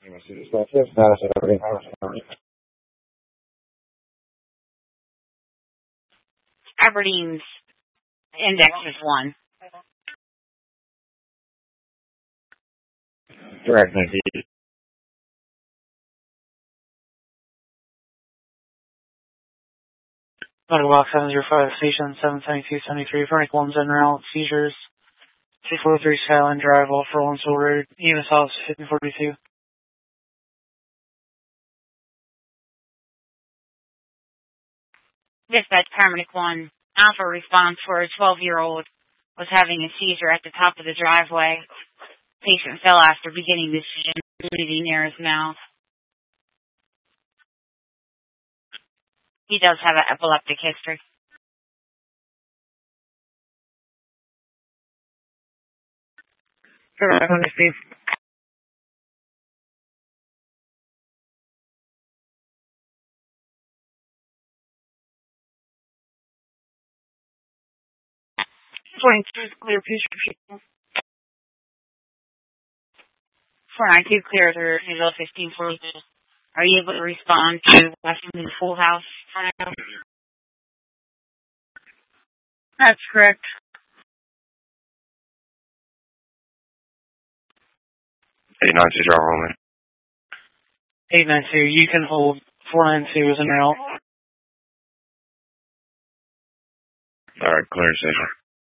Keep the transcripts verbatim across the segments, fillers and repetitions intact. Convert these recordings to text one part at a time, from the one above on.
Aberdeen's index is one. Direct ninety. Medical box seven zero five, station seven seventy-two seventy-three, Vernick Williams en route, seizures, two forty-three Skyline Drive, off for Lawrenceville Road, E M S office fifteen forty-two. Dispatch paramedic one, Alpha response for a twelve-year-old was having a seizure at the top of the driveway. Patient fell after beginning to see bleeding near his mouth. He does have an epileptic history. Sure, I'm going to see. twenty-two clear, patient. four nine two clear through fifteen forty-two. Are you able to respond to Washington Full House for now? That's correct. eight nine two, driver only. eight nine two, you can hold. four nine two is en route. Alright, clear station.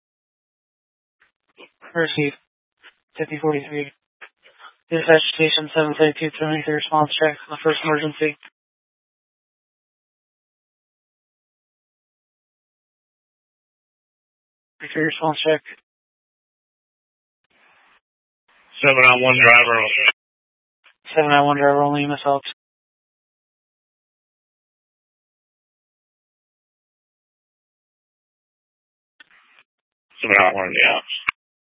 Received. fifty forty-three. Dispatch station seven seventy-two seventy-three, response check for the first emergency. Repeat response check. seven nine one, driver only. seven nine one, driver only, miss helps. seven nine one, yeah.